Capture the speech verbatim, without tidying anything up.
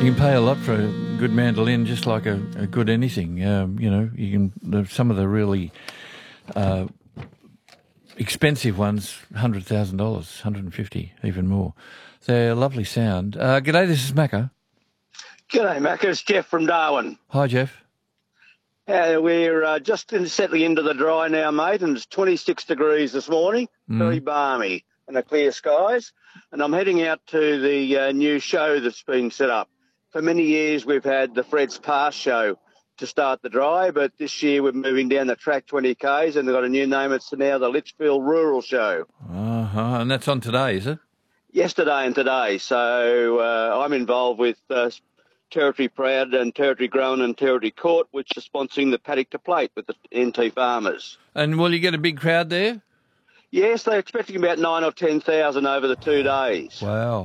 You can pay a lot for a good mandolin, just like a, a good anything. Um, you know, you can the, some of the really uh, expensive ones, hundred thousand dollars, hundred and fifty, even more. They're a lovely sound. Uh, g'day, this is Macca. G'day, Macca. It's Jeff from Darwin. Hi, Jeff. Uh, we're uh, just in, settling into the dry now, mate, and it's twenty-six degrees this morning, Mm. very balmy and the clear skies. And I'm heading out to the uh, new show that's been set up. For many years, we've had the Fred's Pass show to start the dry, but this year we're moving down the track twenty kays and they've got a new name. It's now the Litchfield Rural Show. Uh-huh. And that's on today, is it? Yesterday and today. So uh, I'm involved with uh, Territory Proud and Territory Grown and Territory Caught, which is sponsoring the Paddock to Plate with the N T farmers. And will you get a big crowd there? Yes, they're expecting about nine or ten thousand over the two days. Wow.